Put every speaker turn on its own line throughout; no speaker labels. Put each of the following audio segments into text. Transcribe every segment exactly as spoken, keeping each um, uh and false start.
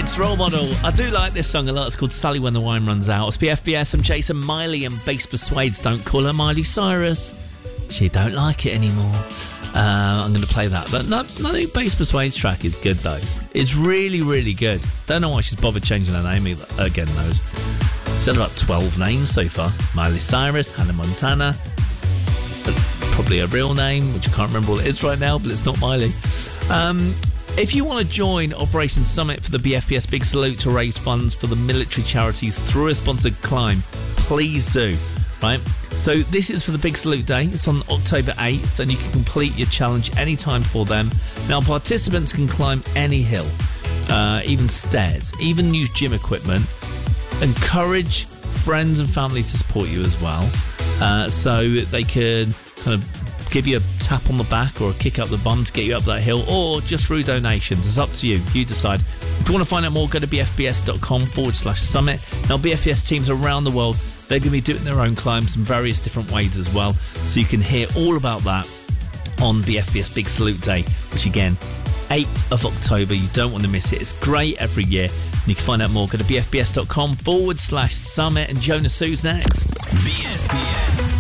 It's Role Model. I do like this song a lot. It's called Sally When the Wine Runs Out. It's B F B S and Jason Miley and Bass Persuades. Don't call her Miley Cyrus. She don't like it anymore. Uh, I'm going to play that. But no, no new Bass Persuades track is good, though. It's really, really good. Don't know why she's bothered changing her name either. Again, those. She's had about twelve names so far. Miley Cyrus, Hannah Montana. Probably a real name, which I can't remember what it is right now, but it's not Miley. Um... If you want to join Operation Summit for the B F B S Big Salute to raise funds for the military charities through a sponsored climb, please do, right? So this is for the Big Salute Day. It's on October eighth, and you can complete your challenge anytime for them. Now, participants can climb any hill, uh, even stairs, even use gym equipment. Encourage friends and family to support you as well, uh, so they can kind of give you a tap on the back or a kick up the bum to get you up that hill, or just through donations. It's up to you. You decide. If you want to find out more, go to bfbs.com forward slash summit. Now, B F B S teams around the world, they're going to be doing their own climbs in various different ways as well. So you can hear all about that on B F B S Big Salute Day, which again, eighth of October. You don't want to miss it. It's great every year. And you can find out more. Go to bfbs.com forward slash summit. And Jonas Sue's next.
B F B S.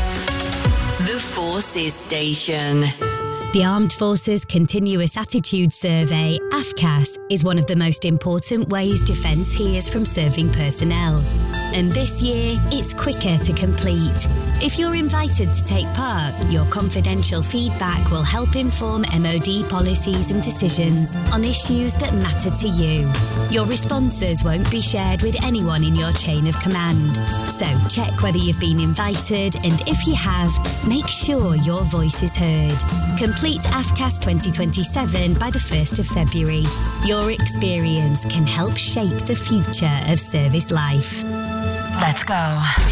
The Forces Station.
The Armed Forces Continuous Attitude Survey, A F C A S, is one of the most important ways Defence hears from serving personnel. And this year, it's quicker to complete. If you're invited to take part, your confidential feedback will help inform M O D policies and decisions on issues that matter to you. Your responses won't be shared with anyone in your chain of command. So check whether you've been invited, and if you have, make sure your voice is heard. Complete A F C A S twenty twenty-seven by the first of February. Your experience can help shape the future of service life.
Let's go.